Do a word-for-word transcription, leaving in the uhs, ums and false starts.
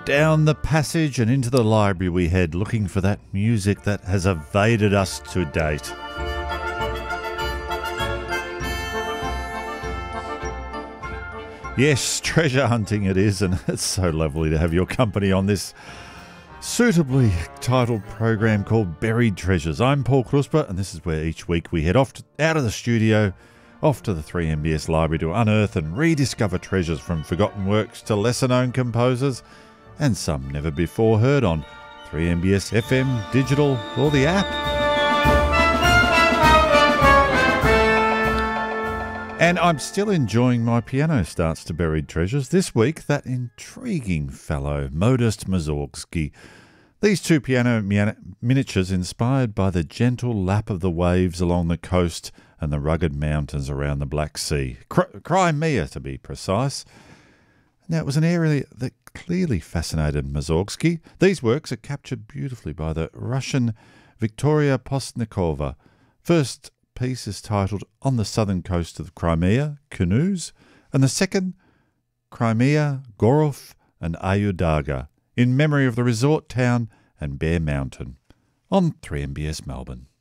Down the passage and into the library we head, looking for that music that has evaded us to date. Yes, treasure hunting it is, and it's so lovely to have your company on this suitably titled program called Buried Treasures. I'm Paul Krusper, and this is where each week we head off to, out of the studio, off to the three M B S library to unearth and rediscover treasures from forgotten works to lesser-known composers, and some never before heard on three M B S F M, digital, or the app. And I'm still enjoying my piano starts to Buried Treasures. This week, that intriguing fellow, Modest Mussorgsky. These two piano miniatures inspired by the gentle lap of the waves along the coast and the rugged mountains around the Black Sea. Crimea, to be precise. Now, it was an area that clearly fascinated Mussorgsky. These works are captured beautifully by the Russian Victoria Postnikova. First piece is titled On the Southern Coast of Crimea, Canoes, and the second, Crimea, Gorov and Ayudaga, in memory of the resort town and Bear Mountain, on three M B S Melbourne.